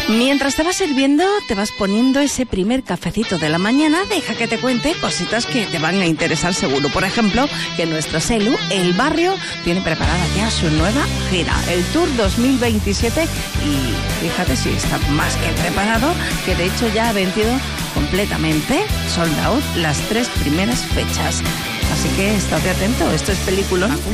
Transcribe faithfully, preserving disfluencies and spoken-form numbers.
Mientras te vas sirviendo, te vas poniendo ese primer cafecito de la mañana, deja que te cuente cositas que te van a interesar seguro. Por ejemplo, que nuestro Selu, El Barrio, tiene preparada ya su nueva gira, el Tour dos mil veintisiete, y fíjate si está más que preparado, que de hecho ya ha vendido completamente, sold out, las tres primeras fechas. Así que estate atento, esto es película.